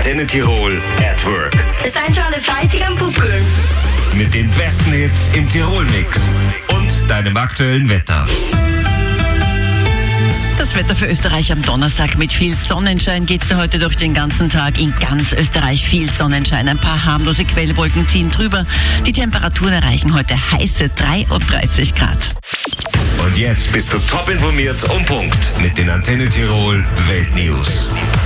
Antenne Tirol at Work. Seid schon alle fleißig am Pupkeln. Mit den besten Hits im Tirol-Mix und deinem aktuellen Wetter. Das Wetter für Österreich am Donnerstag mit viel Sonnenschein geht es heute durch den ganzen Tag. In ganz Österreich viel Sonnenschein. Ein paar harmlose Quellwolken ziehen drüber. Die Temperaturen erreichen heute heiße 33 Grad. Und jetzt bist du top informiert und Punkt mit den Antenne Tirol Weltnews.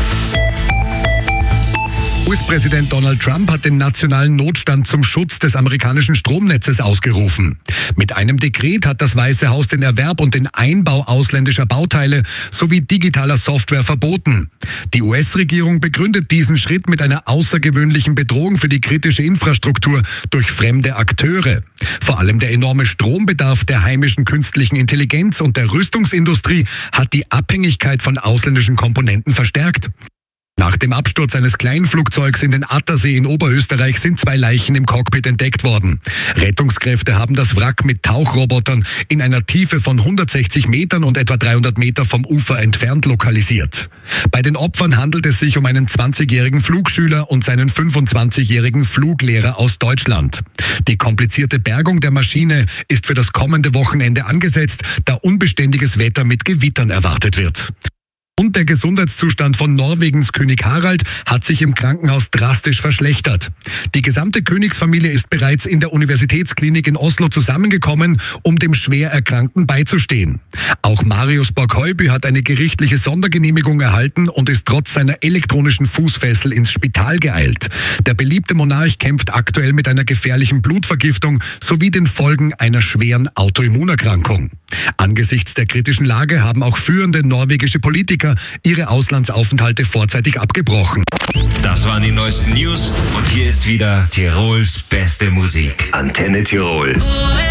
US-Präsident Donald Trump hat den nationalen Notstand zum Schutz des amerikanischen Stromnetzes ausgerufen. Mit einem Dekret hat das Weiße Haus den Erwerb und den Einbau ausländischer Bauteile sowie digitaler Software verboten. Die US-Regierung begründet diesen Schritt mit einer außergewöhnlichen Bedrohung für die kritische Infrastruktur durch fremde Akteure. Vor allem der enorme Strombedarf der heimischen künstlichen Intelligenz und der Rüstungsindustrie hat die Abhängigkeit von ausländischen Komponenten verstärkt. Nach dem Absturz eines Kleinflugzeugs in den Attersee in Oberösterreich sind 2 Leichen im Cockpit entdeckt worden. Rettungskräfte haben das Wrack mit Tauchrobotern in einer Tiefe von 160 Metern und etwa 300 Meter vom Ufer entfernt lokalisiert. Bei den Opfern handelt es sich um einen 20-jährigen Flugschüler und seinen 25-jährigen Fluglehrer aus Deutschland. Die komplizierte Bergung der Maschine ist für das kommende Wochenende angesetzt, da unbeständiges Wetter mit Gewittern erwartet wird. Und der Gesundheitszustand von Norwegens König Harald hat sich im Krankenhaus drastisch verschlechtert. Die gesamte Königsfamilie ist bereits in der Universitätsklinik in Oslo zusammengekommen, um dem schwer Erkrankten beizustehen. Auch Marius Borg-Heubü hat eine gerichtliche Sondergenehmigung erhalten und ist trotz seiner elektronischen Fußfessel ins Spital geeilt. Der beliebte Monarch kämpft aktuell mit einer gefährlichen Blutvergiftung sowie den Folgen einer schweren Autoimmunerkrankung. Angesichts der kritischen Lage haben auch führende norwegische Politiker ihre Auslandsaufenthalte vorzeitig abgebrochen. Das waren die neuesten News und hier ist wieder Tirols beste Musik. Antenne Tirol.